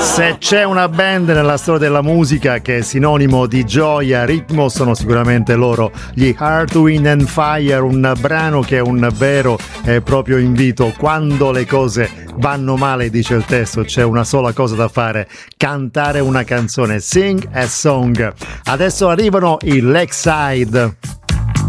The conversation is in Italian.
Se c'è una band nella storia della musica che è sinonimo di gioia, ritmo, sono sicuramente loro, gli Earth, Wind and Fire, un brano che è un vero e proprio invito. Quando le cose vanno male, dice il testo, c'è una sola cosa da fare: cantare una canzone, sing a song. Adesso arrivano i Lakeside.